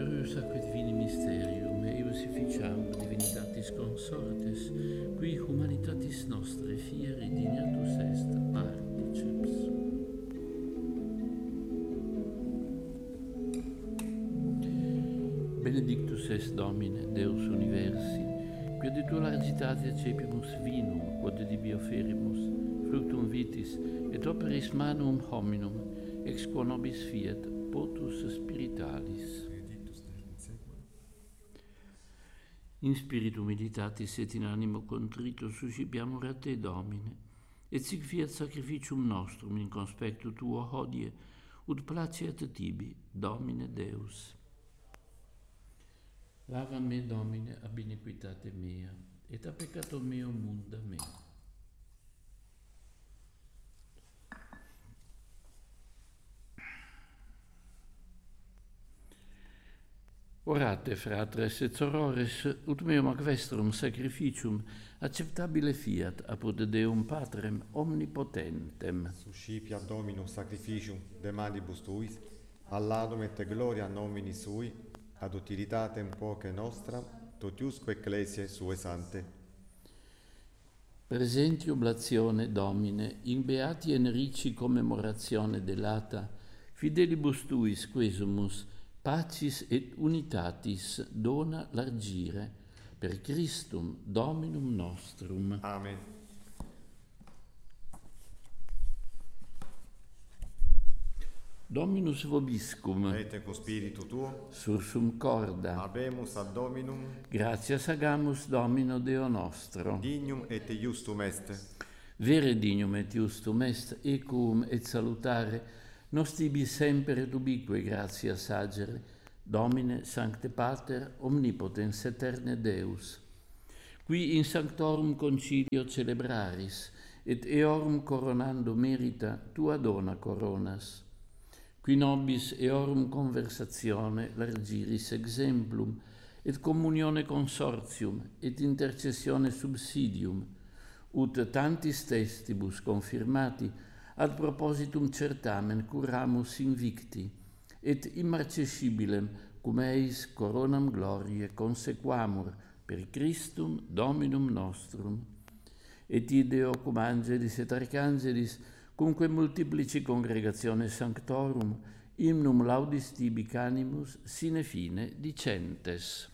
sacque divini mysterium, eius efficiam divinitatis consortes, qui humanitatis nostre fieri dignatus est particeps. Benedictus est Domine, Deus universi, quia de tua largitate accepimus vinum, quod dibi offerimus, fructum vitis, et operis manum hominum, ex quo nobis fiat, potus spiritualis. In spiritu meditatis et in animo contrito suscipiamur a te, Domine, et sic fiat sacrificium nostrum in conspectu tuo hodie, ut placeat tibi, Domine Deus. Lava me, Domine, ab iniquitate mea, et a peccato meo munda me. Orate, fratres et sorores, ut meum ac vestrum sacrificium acceptabile fiat apud Deum Patrem omnipotentem. Suscipiat Dominum sacrificium de manibus tuis, alladum et gloria nomini sui, ad utilitatem quoque nostra, totiusque ecclesiae sue sante. Presenti oblatione, Domine, in beati enrici commemoratione delata, fidelibus tuis quesumus, pacis et unitatis dona largire, per Christum Dominum nostrum. Amen. Dominus vobiscum, Et con spiritu tuo, sursum corda, habemus ad Dominum, gratias agamus Domino Deo nostro. dignum et iustum est. Vere dignum et iustum est, equum et salutare, nos tibi semper et ubique gratias agere, Domine Sancte Pater, omnipotens eterne Deus, qui in sanctorum concilio celebraris, et eorum coronando merita tua dona coronas, qui nobis eorum conversatione largiris exemplum, et communione consortium, et intercessione subsidium, ut tantis testibus confirmati ad propositum certamen curamus invicti, et immarcescibilem cum eis coronam gloriae consequamur per Christum Dominum nostrum. Et ideo cum angelis et arcangelis, cumque multiplici congregatione sanctorum, hymnum laudis tibi canimus sine fine dicentes.